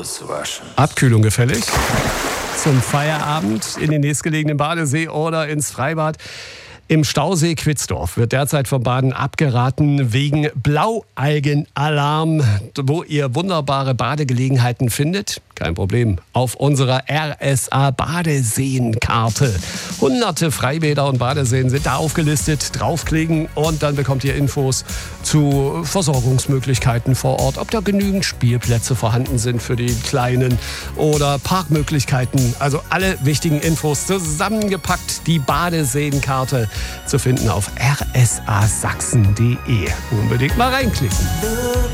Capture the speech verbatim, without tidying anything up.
auswaschen. Abkühlung gefällig. Zum Feierabend in den nächstgelegenen Badesee oder ins Freibad. Im Stausee Quitzdorf wird derzeit vom Baden abgeraten wegen Blaualgenalarm, wo ihr wunderbare Badegelegenheiten findet. Kein Problem. Auf unserer R S A Badeseenkarte. Hunderte Freibäder und Badeseen sind da aufgelistet. Draufklicken und dann bekommt ihr Infos zu Versorgungsmöglichkeiten vor Ort. Ob da genügend Spielplätze vorhanden sind für die Kleinen oder Parkmöglichkeiten. Also alle wichtigen Infos zusammengepackt. Die Badeseenkarte zu finden auf r s a sachsen punkt d e. Unbedingt mal reinklicken.